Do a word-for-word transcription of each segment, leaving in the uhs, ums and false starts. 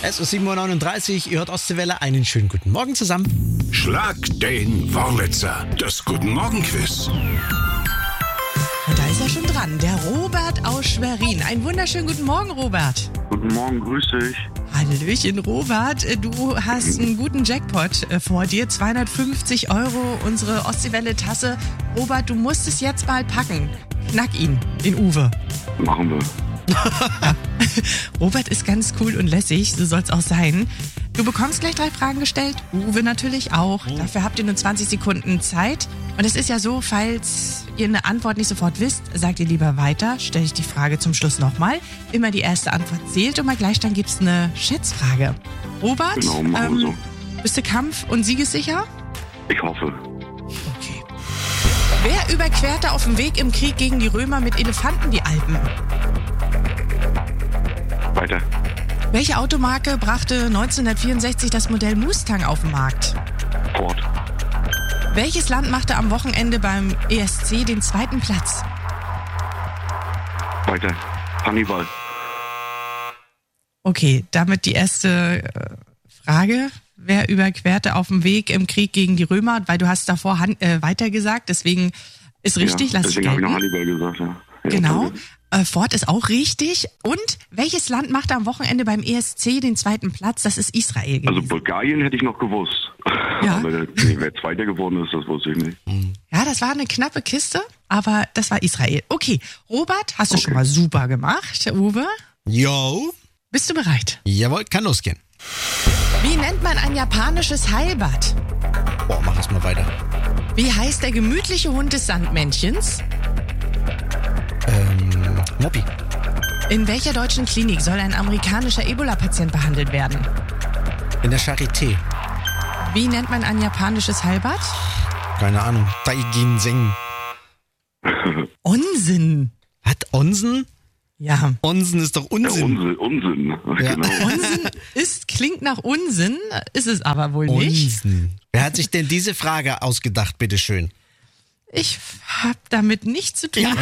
Es ist sieben Uhr neununddreißig, ihr hört Ostseewelle, einen schönen guten Morgen zusammen. Schlag den Wurlitzer, das Guten Morgen Quiz. Und da ist er schon dran, der Robert aus Schwerin. Einen wunderschönen guten Morgen, Robert. Guten Morgen, grüß dich. Hallöchen, Robert. Du hast einen guten Jackpot vor dir, zweihundertfünfzig Euro, unsere Ostseewelle-Tasse. Robert, du musst es jetzt mal packen. Knack ihn, den Uwe. Machen wir. Robert ist ganz cool und lässig, so soll es auch sein. Du bekommst gleich drei Fragen gestellt, Uwe natürlich auch. Oh. Dafür habt ihr nur zwanzig Sekunden Zeit. Und es ist ja so, falls ihr eine Antwort nicht sofort wisst, sagt ihr lieber weiter, stelle ich die Frage zum Schluss nochmal. Immer die erste Antwort zählt und mal gleich dann gibt es eine Schätzfrage. Robert, genau, machen wir so. Bist du kampf- und siegessicher? Ich hoffe. Okay. Wer überquerte auf dem Weg im Krieg gegen die Römer mit Elefanten die Alpen? Weiter. Welche Automarke brachte neunzehnhundertvierundsechzig das Modell Mustang auf den Markt? Ford. Welches Land machte am Wochenende beim E S C den zweiten Platz? Weiter. Hannibal. Okay, damit die erste äh, Frage. Wer überquerte auf dem Weg im Krieg gegen die Römer? Weil du hast davor Han- äh, weiter gesagt, deswegen ist richtig, ja, lass ich deswegen habe ich gelten. noch Hannibal gesagt, ja. Ja, Genau. danke. Äh, Ford ist auch richtig. Und welches Land machte am Wochenende beim E S C den zweiten Platz? Das ist Israel gewesen. Also Bulgarien hätte ich noch gewusst. Ja. Aber nee, wer Zweiter geworden ist, das wusste ich nicht. Ja, das war eine knappe Kiste, aber das war Israel. Okay, Robert, hast du Okay. schon mal super gemacht. Uwe, Yo, bist du bereit? jawohl, kann losgehen. Wie nennt man ein japanisches Heilbad? Boah, mach es mal weiter. Wie heißt der gemütliche Hund des Sandmännchens? Ähm, Moppi. In welcher deutschen Klinik soll ein amerikanischer Ebola-Patient behandelt werden? In der Charité. Wie nennt man ein japanisches Heilbad? Keine Ahnung. Taijin Seng. Unsinn. Hat Onsen? Ja. Onsen ist doch Ja, Unsinn. Unsinn, Unsinn. Ja. Genau. Unsinn ist, klingt nach Unsinn, ist es aber wohl nicht. Unsinn. Wer hat sich denn diese Frage ausgedacht, bitteschön? Ich habe damit nichts zu tun.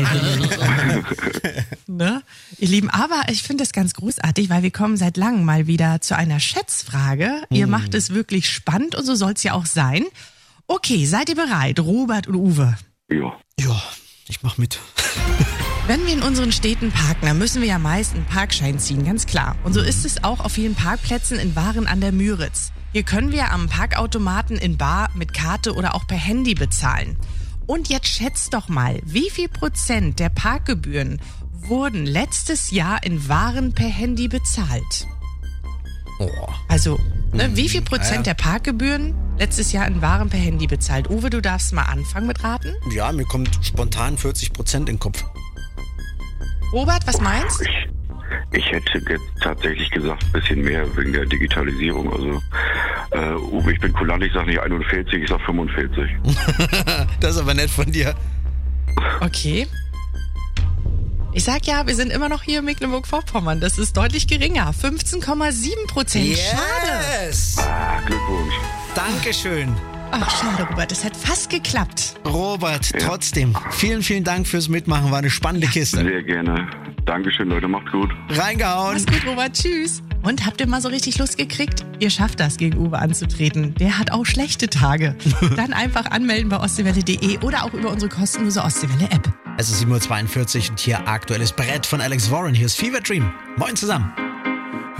Ne? Ihr Lieben, aber ich finde es ganz großartig, weil wir kommen seit langem mal wieder zu einer Schätzfrage. Ihr macht es wirklich spannend und so soll es ja auch sein. Okay, seid ihr bereit, Robert und Uwe? Ja. Ja, ich mach mit. Wenn wir in unseren Städten parken, dann müssen wir ja meist einen Parkschein ziehen, ganz klar. Und so ist es auch auf vielen Parkplätzen in Waren an der Müritz. Hier können wir am Parkautomaten in bar, mit Karte oder auch per Handy bezahlen. Und jetzt schätzt doch mal, wie viel Prozent der Parkgebühren wurden letztes Jahr in Waren per Handy bezahlt? Oh. Also, ne, wie viel Prozent ja. der Parkgebühren letztes Jahr in Waren per Handy bezahlt? Uwe, du darfst mal anfangen mit raten. Ja, mir kommt spontan vierzig Prozent in den Kopf. Robert, was meinst du? Ich, ich hätte jetzt tatsächlich gesagt, ein bisschen mehr wegen der Digitalisierung. Also, äh, Uwe, ich bin kulant, ich sage nicht einundvierzig, ich sage fünfundvierzig. Das ist aber nett von dir. Okay. Ich sag ja, wir sind immer noch hier in Mecklenburg-Vorpommern. Das ist deutlich geringer. fünfzehn Komma sieben Prozent. Schade. Yes. Ah, Glückwunsch. Dankeschön. Ach, schade, Robert. Das hat fast geklappt. Robert, trotzdem, vielen, vielen Dank fürs Mitmachen. War eine spannende Kiste. Sehr gerne. Dankeschön, Leute, macht's gut. Reingehauen. Mach's gut, Robert. Tschüss. Und habt ihr mal so richtig Lust gekriegt? Ihr schafft das, gegen Uwe anzutreten. Der hat auch schlechte Tage. Dann einfach anmelden bei ostseewelle punkt de oder auch über unsere kostenlose Ostseewelle-App. Es ist sieben Uhr zweiundvierzig und hier aktuelles Brett von Alex Warren. Hier ist Fever Dream. Moin zusammen.